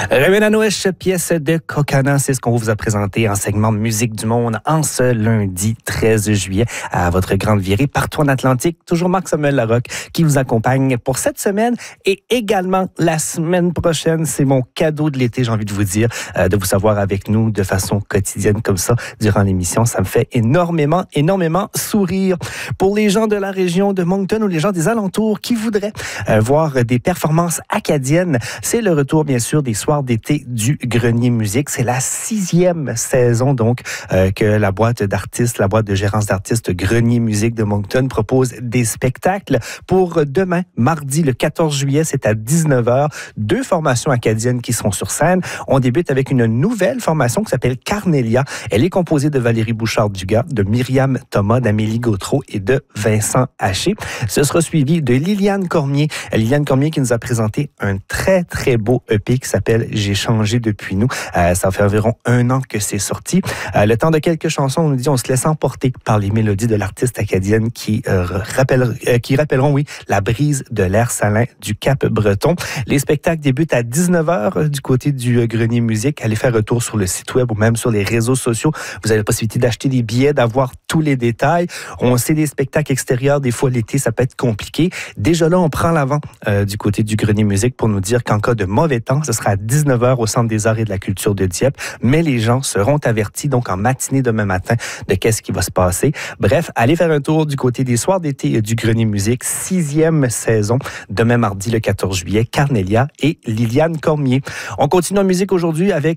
Réveillon Noël, pièce de Kokana, c'est ce qu'on vous a présenté en segment Musique du Monde en ce lundi 13 juillet à votre grande virée partout en Atlantique. Toujours Marc-Samuel Larocque qui vous accompagne pour cette semaine et également la semaine prochaine. C'est mon cadeau de l'été, j'ai envie de vous dire, de vous savoir avec nous de façon quotidienne comme ça durant l'émission. Ça me fait énormément sourire. Pour les gens de la région de Moncton ou les gens des alentours qui voudraient voir des performances acadiennes, c'est le retour bien sûr des soirs d'été du Grenier Musique. C'est la 6e saison donc que la boîte de gérance d'artistes Grenier Musique de Moncton propose des spectacles. Pour demain, mardi le 14 juillet, c'est à 19h. 2 formations acadiennes qui seront sur scène. On débute avec une nouvelle formation qui s'appelle Carnelia. Elle est composée de Valérie Bouchard-Dugas, de Myriam Thomas, d'Amélie Gautreau et de Vincent Haché. Ce sera suivi de Liliane Cormier. Liliane Cormier qui nous a présenté un très beau EP qui s'appelle J'ai changé depuis nous. Ça fait environ 1 an que c'est sorti. Le temps de quelques chansons, on nous dit on se laisse emporter par les mélodies de l'artiste acadienne qui rappelleront, la brise de l'air salin du Cap-Breton. Les spectacles débutent à 19h du côté du Grenier Musique. Allez faire un tour sur le site web ou même sur les réseaux sociaux. Vous avez la possibilité d'acheter des billets, d'avoir tous les détails. On sait des spectacles extérieurs, des fois l'été, ça peut être compliqué. Déjà là, on prend l'avant du côté du Grenier Musique pour nous dire qu'en cas de mauvais temps, ce sera à 19h au Centre des arts et de la culture de Dieppe. Mais les gens seront avertis donc en matinée demain matin de qu'est-ce qui va se passer. Bref, allez faire un tour du côté des soirs d'été du Grenier Musique, 6e saison, demain mardi le 14 juillet, Carnelia et Liliane Cormier. On continue en musique aujourd'hui avec